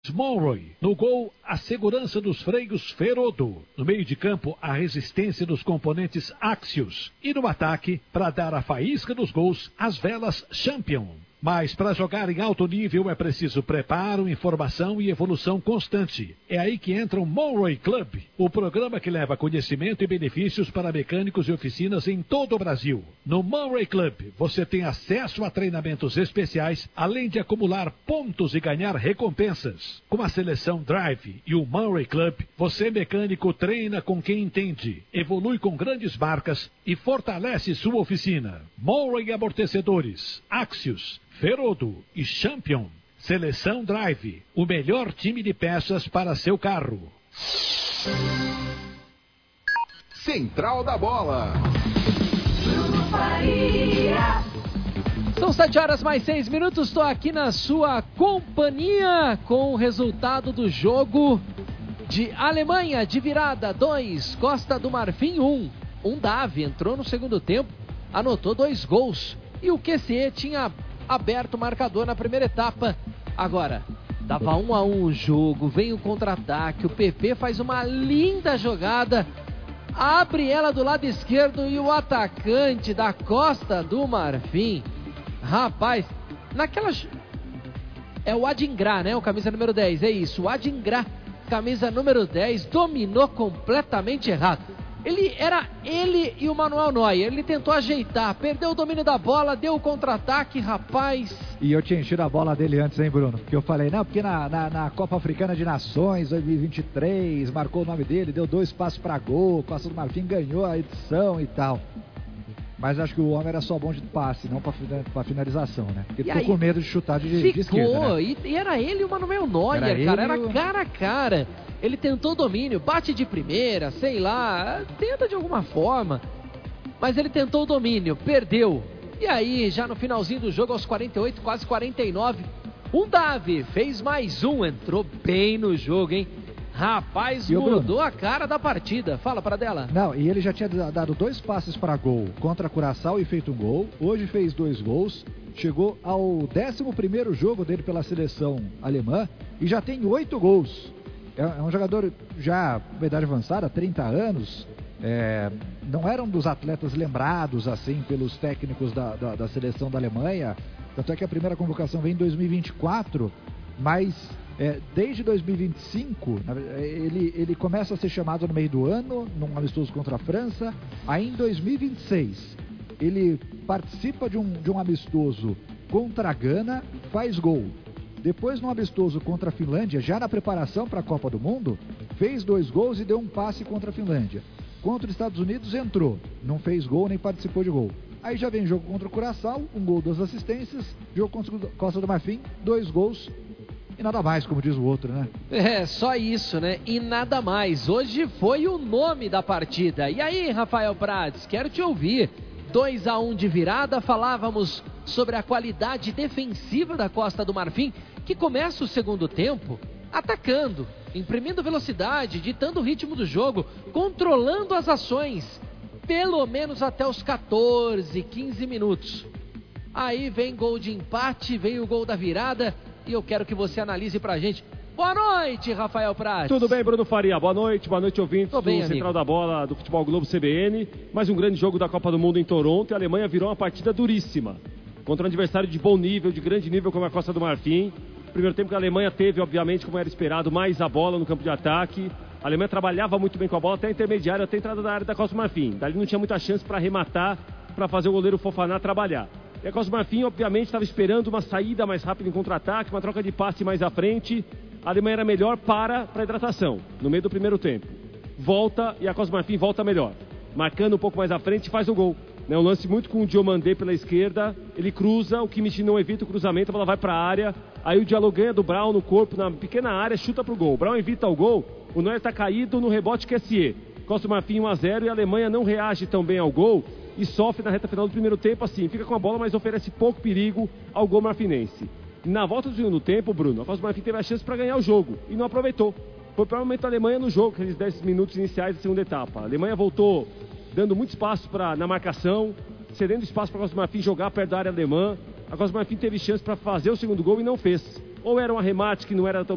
Monroy. No gol, a segurança dos freios Ferodo. No meio de campo, a resistência dos componentes Axios. E no ataque, para dar a faísca dos gols, as velas Champion. Mas para jogar em alto nível é preciso preparo, informação e evolução constante. É aí que entra o Monroy Club, o programa que leva conhecimento e benefícios para mecânicos e oficinas em todo o Brasil. No Monroy Club, você tem acesso a treinamentos especiais, além de acumular pontos e ganhar recompensas. Com a seleção Drive e o Monroy Club, você mecânico treina com quem entende, evolui com grandes marcas e fortalece sua oficina. Monroy Amortecedores, Axios, Ferodo e Champion. Seleção Drive, o melhor time de peças para seu carro. Central da Bola. São 7h mais 6. Estou aqui na sua companhia com o resultado do jogo de Alemanha de virada 2, Costa do Marfim 1. Davi entrou no segundo tempo, anotou 2 gols. E o QCE tinha aberto o marcador na primeira etapa. Agora, dava 1-1 o jogo, vem o contra-ataque, o PP faz uma linda jogada, abre ela do lado esquerdo e o atacante da Costa do Marfim, rapaz, é o Adingra, né? O camisa número 10, é isso, o Adingra, camisa número 10, dominou completamente errado. Ele e o Manuel Neuer, ele tentou ajeitar, perdeu o domínio da bola, deu o contra-ataque, rapaz. E eu tinha enchido a bola dele antes, hein, Bruno? Porque eu falei, não, porque na Copa Africana de Nações 2023, marcou o nome dele, deu 2 passos para gol, Costa do Marfim ganhou a edição e tal. Mas acho que o homem era só bom de passe, não para finalização, né? Porque ele ficou com medo de chutar de esquerda, né? E era ele e o Manuel Neuer, cara, era cara a cara. Ele tentou o domínio, bate de primeira, sei lá, tenta de alguma forma. Mas ele tentou o domínio, perdeu. E aí, já no finalzinho do jogo, aos 48, quase 49, Davi fez mais um, entrou bem no jogo, hein? Rapaz, mudou a cara da partida. Fala, Pradella. Não, e ele já tinha dado 2 passes para gol contra Curaçao e feito um gol. Hoje fez 2 gols. Chegou ao 11º jogo dele pela seleção alemã e já tem 8 gols. É um jogador já com idade avançada, 30 anos. Não era um dos atletas lembrados assim pelos técnicos da seleção da Alemanha. Tanto é que a primeira convocação vem em 2024, mas desde 2025 ele começa a ser chamado no meio do ano, num amistoso contra a França. Aí em 2026 ele participa de um amistoso contra a Gana, faz gol. Depois, num amistoso contra a Finlândia, já na preparação para a Copa do Mundo, fez 2 gols e deu um passe contra a Finlândia. Contra os Estados Unidos entrou, não fez gol nem participou de gol. Aí já vem jogo contra o Curaçao, 1 gol, 2 assistências, jogo contra o Costa do Marfim, 2 gols e nada mais, como diz o outro, né? Só isso, né? E nada mais. Hoje foi o nome da partida. E aí, Rafael Prades, quero te ouvir. 2-1 de virada, falávamos sobre a qualidade defensiva da Costa do Marfim, que começa o segundo tempo atacando, imprimindo velocidade, ditando o ritmo do jogo, controlando as ações, pelo menos até os 14, 15 minutos. Aí vem gol de empate, vem o gol da virada, e eu quero que você analise pra gente. Boa noite, Rafael Prades. Tudo bem, Bruno Faria? Boa noite ouvintes do bem, Central da Bola do Futebol Globo CBN. Mais um grande jogo da Copa do Mundo em Toronto, e a Alemanha virou uma partida duríssima contra um adversário de bom nível, de grande nível como a Costa do Marfim. Primeiro tempo que a Alemanha teve, obviamente, como era esperado, mais a bola no campo de ataque. A Alemanha trabalhava muito bem com a bola, até a intermediária, até a entrada da área da Costa do Marfim. Dali não tinha muita chance para arrematar, para fazer o goleiro Fofaná trabalhar. E a Costa do Marfim, obviamente, estava esperando uma saída mais rápida em contra-ataque, uma troca de passe mais à frente. A Alemanha era melhor para a hidratação, no meio do primeiro tempo. Volta e a Costa do Marfim volta melhor. Marcando um pouco mais à frente, faz o gol. Um lance muito com o Diomandé pela esquerda, ele cruza, o Kimmich não evita o cruzamento, a bola vai para a área, aí o Diallo ganha do Brown no corpo, na pequena área, chuta para o gol. O Brown evita o gol, o Neuer está caído no rebote QSE. Costa do Marfim 1-0 e a Alemanha não reage tão bem ao gol e sofre na reta final do primeiro tempo, assim, fica com a bola, mas oferece pouco perigo ao gol marfinense. Na volta do segundo tempo, Bruno, a Costa do Marfim teve a chance para ganhar o jogo e não aproveitou. Foi o pior momento da Alemanha no jogo, aqueles 10 minutos iniciais da segunda etapa. A Alemanha voltou dando muito espaço na marcação, cedendo espaço para a Costa do Marfim jogar perto da área alemã. A Costa do Marfim teve chance para fazer o segundo gol e não fez. Ou era um arremate que não era tão